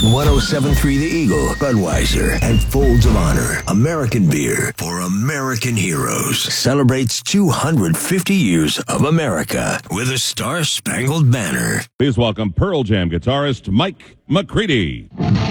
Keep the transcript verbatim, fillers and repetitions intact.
one oh seven point three The Eagle, Budweiser, and Folds of Honor. American beer for American heroes. Celebrates two hundred fifty years of America with a Star-Spangled Banner. Please welcome Pearl Jam guitarist Mike McCready.